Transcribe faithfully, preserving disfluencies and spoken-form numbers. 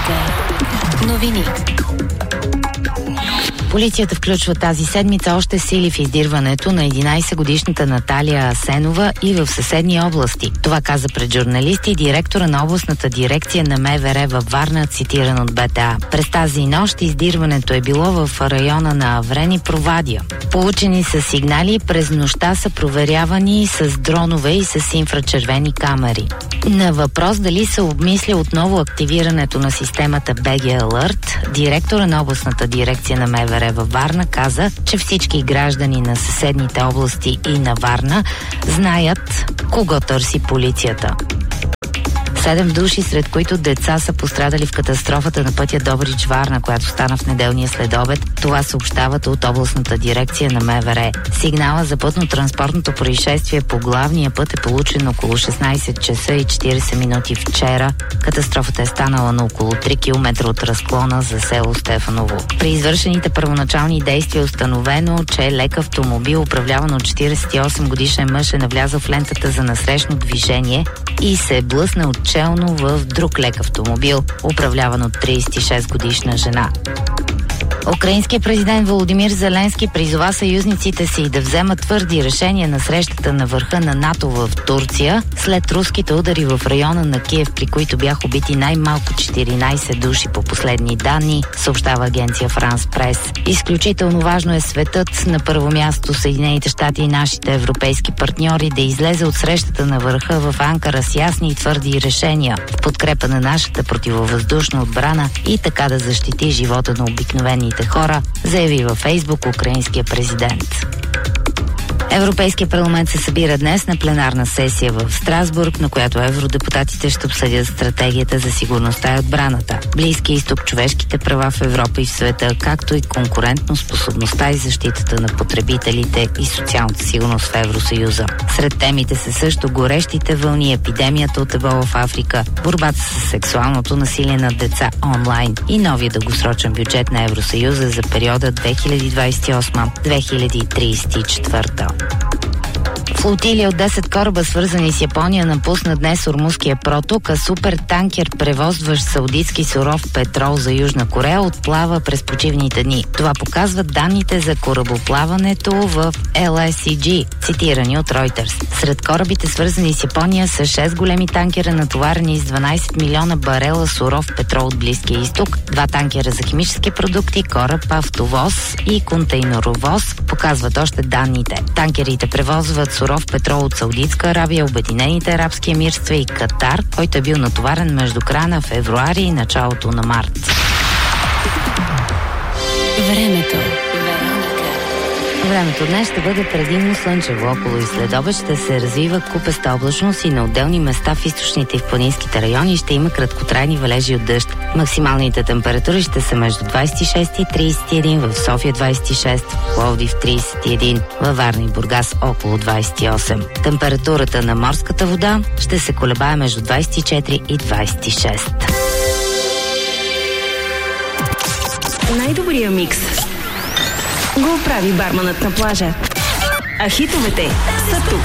Вероника. Новини. Полицията включва тази седмица още сили в издирването на единайсетгодишната Наталия Асенова и в съседни области. Това каза пред журналисти директора на областната дирекция на МВР във Варна, цитиран от БТА. През тази нощ издирването е било в района на Аврен и Провадия. Получени са сигнали, през нощта са проверявани с дронове и с инфрачервени камери. На въпрос дали се обмисля отново активирането на системата би джи Alert, директора на областната дирекция на МВР във Варна каза, че всички граждани на съседните области и на Варна знаят кого търси полицията. Седем души, сред които деца, са пострадали в катастрофата на пътя Добрич-Варна, която стана в неделния следобед. Това съобщават от областната дирекция на МВР. Сигнала за пътно-транспортното происшествие по главния път е получен около шестнайсет часа и четирийсет минути вчера. Катастрофата е станала на около три километра от разклона за село Стефаново. При извършените първоначални действия е установено, че лек автомобил, управляван от четирийсет и осем годишен мъж, е навлязъл в лентата за насрещно движение и се е блъснал челно в друг лек автомобил, управляван от трийсет и шест годишна жена. Украинският президент Володимир Зеленски призова съюзниците си да вземат твърди решения на срещата на върха на НАТО в Турция след руските удари в района на Киев, при които бяха убити най-малко четиринайсет души по последни данни, съобщава агенция Франс Прес. Изключително важно е светът, на първо място Съединените щати и нашите европейски партньори, да излезе от срещата на върха в Анкара с ясни и твърди решения в подкрепа на нашата противовъздушна отбрана и така да защити живота на обикновени хора, заяви във Фейсбук украинския президент. Европейския парламент се събира днес на пленарна сесия в Страсбург, на която евродепутатите ще обсъдят стратегията за сигурността и отбраната, Близкия изток, човешките права в Европа и в света, както и конкурентноспособността и защитата на потребителите и социалната сигурност в Евросъюза. Сред темите са също горещите вълни, епидемията от ебола в Африка, борбата с сексуалното насилие над деца онлайн и новия дългосрочен бюджет на Евросъюза за периода две хиляди двайсет и осма - две хиляди трийсет и четвърта. Флотилия от десет кораба, свързани с Япония, напусна днес Ормузския проток, а супертанкер, превозващ саудитски суров петрол за Южна Корея, отплава през почивните дни. Това показват данните за корабоплаването в Ел Ес И Джи, цитирани от Reuters. Сред корабите, свързани с Япония, са шест големи танкера, натоварени с дванайсет милиона барела суров петрол от Близкия изток, два танкера за химически продукти, кораб автовоз и контейнеровоз, показват още данните. Танкерите превозват суров петрол от Саудитска Арабия, Обединените арабски емирства и Катар, който е бил натоварен между края на февруари и началото на март. Времето. Времето днес ще бъде предимно слънчево. Около и следобед ще се развива купеста облачност и на отделни места в източните и в планинските райони ще има краткотрайни валежи от дъжд. Максималните температури ще са между двайсет и шест и трийсет и един, в София двайсет и шест, в Пловдив трийсет и един, във Варна и Бургас около двайсет и осем. Температурата на морската вода ще се колебае между двайсет и четири и двайсет и шест. Най-добрия микс го прави барманът на плажа. А хитовете са тук.